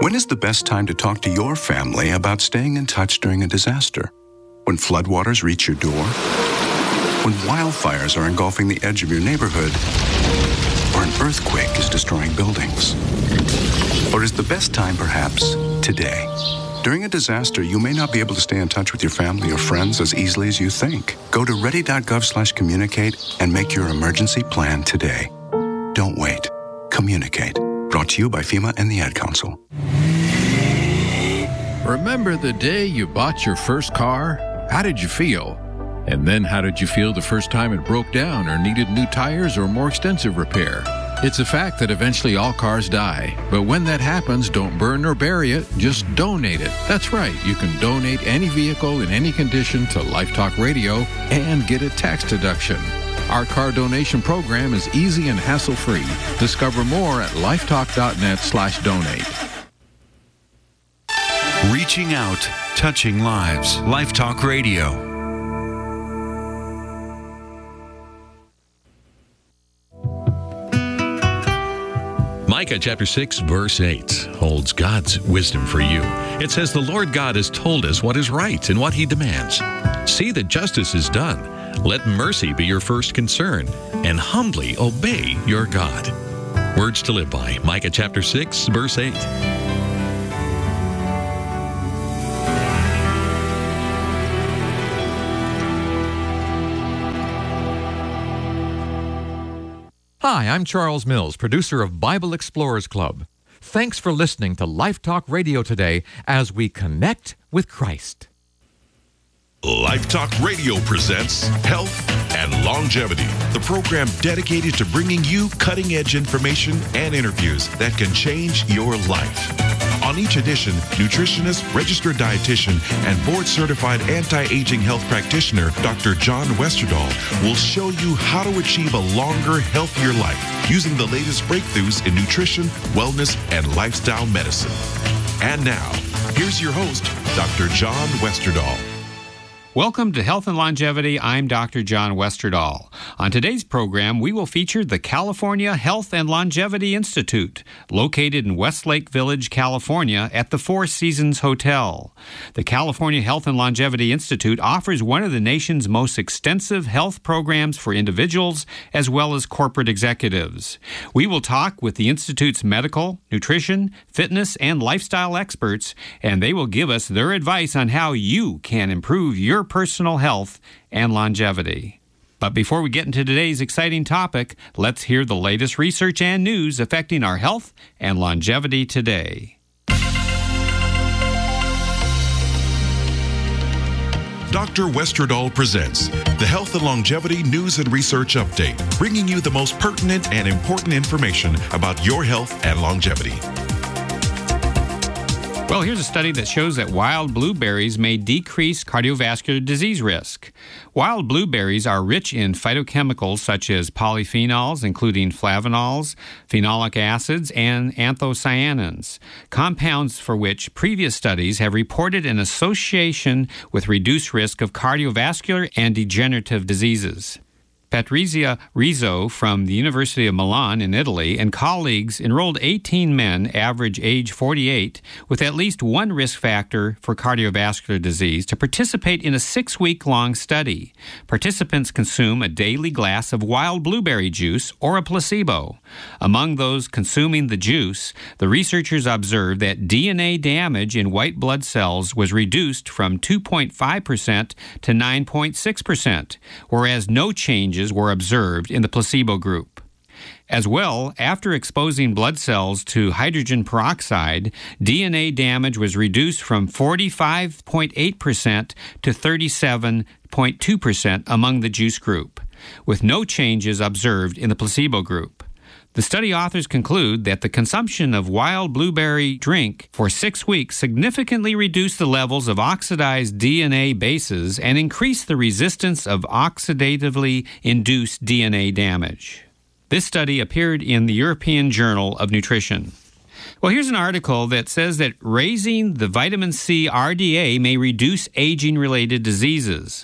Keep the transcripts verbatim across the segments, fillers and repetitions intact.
When is the best time to talk to your family about staying in touch during a disaster? When floodwaters reach your door? When wildfires are engulfing the edge of your neighborhood? Or an earthquake is destroying buildings? Or is the best time perhaps today? During a disaster, you may not be able to stay in touch with your family or friends as easily as you think. Go to ready.gov slash communicate and make your emergency plan today. Don't wait. Communicate. Brought to you by FEMA and the Ad Council. Remember the day you bought your first car? How did you feel? And then how did you feel the first time it broke down or needed new tires or more extensive repair? It's a fact that eventually all cars die. But when that happens, don't burn or bury it, just donate it. That's right, you can donate any vehicle in any condition to Life Talk Radio and get a tax deduction. Our car donation program is easy and hassle-free. Discover more at lifetalk.net slash donate. Reaching out, touching lives. Life Talk Radio. Micah chapter six, verse eight holds God's wisdom for you. It says, "The Lord God has told us what is right and what he demands. See that justice is done. Let mercy be your first concern, and humbly obey your God." Words to live by. Micah chapter six, verse eight. Hi, I'm Charles Mills, producer of Bible Explorers Club. Thanks for listening to Life Talk Radio today as we connect with Christ. Life Talk Radio presents Health and Longevity, the program dedicated to bringing you cutting-edge information and interviews that can change your life. On each edition, nutritionist, registered dietitian, and board-certified anti-aging health practitioner, Doctor John Westerdahl, will show you how to achieve a longer, healthier life using the latest breakthroughs in nutrition, wellness, and lifestyle medicine. And now, here's your host, Doctor John Westerdahl. Welcome to Health and Longevity. I'm Doctor John Westerdahl. On today's program, we will feature the California Health and Longevity Institute, located in Westlake Village, California, at the Four Seasons Hotel. The California Health and Longevity Institute offers one of the nation's most extensive health programs for individuals as well as corporate executives. We will talk with the Institute's medical, nutrition, fitness, and lifestyle experts, and they will give us their advice on how you can improve your personal health and longevity. But before we get into today's exciting topic, let's hear the latest research and news affecting our health and longevity today. Doctor Westerdahl presents the Health and Longevity News and Research Update, bringing you the most pertinent and important information about your health and longevity. Well, here's a study that shows that wild blueberries may decrease cardiovascular disease risk. Wild blueberries are rich in phytochemicals such as polyphenols, including flavonols, phenolic acids, and anthocyanins, compounds for which previous studies have reported an association with reduced risk of cardiovascular and degenerative diseases. Patrizia Rizzo from the University of Milan in Italy and colleagues enrolled eighteen men, average age forty-eight, with at least one risk factor for cardiovascular disease to participate in a six-week-long study. Participants consume a daily glass of wild blueberry juice or a placebo. Among those consuming the juice, the researchers observed that D N A damage in white blood cells was reduced from two point five percent to nine point six percent, whereas no changes were observed in the placebo group. As well, after exposing blood cells to hydrogen peroxide, D N A damage was reduced from forty-five point eight percent to thirty-seven point two percent among the juice group, with no changes observed in the placebo group. The study authors conclude that the consumption of wild blueberry drink for six weeks significantly reduced the levels of oxidized D N A bases and increased the resistance of oxidatively induced D N A damage. This study appeared in the European Journal of Nutrition. Well, here's an article that says that raising the vitamin C R D A may reduce aging-related diseases.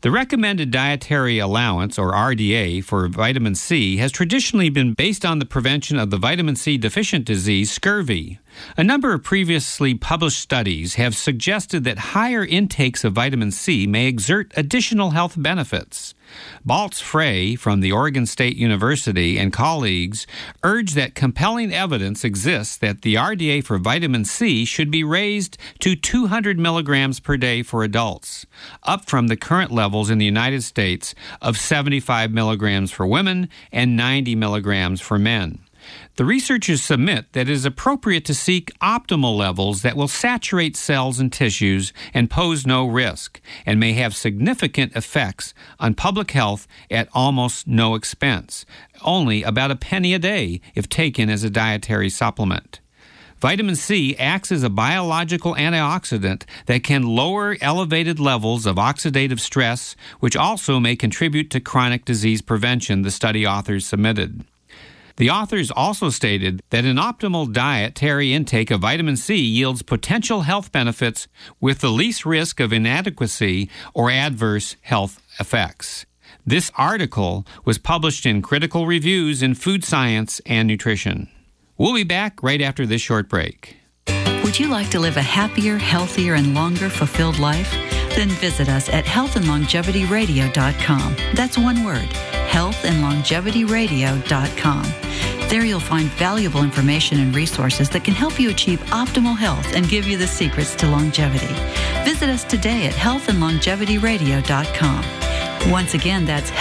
The recommended dietary allowance, or R D A, for vitamin C has traditionally been based on the prevention of the vitamin C deficient disease, scurvy. A number of previously published studies have suggested that higher intakes of vitamin C may exert additional health benefits. Baltz Frey from the Oregon State University and colleagues urge that compelling evidence exists that the R D A for vitamin C should be raised to two hundred milligrams per day for adults, up from the current levels in the United States of seventy-five milligrams for women and ninety milligrams for men. The researchers submit that it is appropriate to seek optimal levels that will saturate cells and tissues and pose no risk, and may have significant effects on public health at almost no expense, only about a penny a day if taken as a dietary supplement. Vitamin C acts as a biological antioxidant that can lower elevated levels of oxidative stress, which also may contribute to chronic disease prevention, the study authors submitted. The authors also stated that an optimal dietary intake of vitamin C yields potential health benefits with the least risk of inadequacy or adverse health effects. This article was published in Critical Reviews in Food Science and Nutrition. We'll be back right after this short break. Would you like to live a happier, healthier, and longer fulfilled life? Then visit us at health and longevity radio dot com. That's one word, health and longevity radio dot com. There you'll find valuable information and resources that can help you achieve optimal health and give you the secrets to longevity. Visit us today at health and longevity radio dot com. Once again, that's